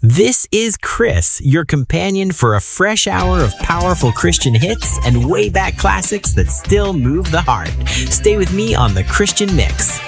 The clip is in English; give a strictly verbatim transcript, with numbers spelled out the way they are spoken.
This is Chris, your companion for a fresh hour of powerful Christian hits and way back classics that still move the heart. Stay with me on The Christian Mix.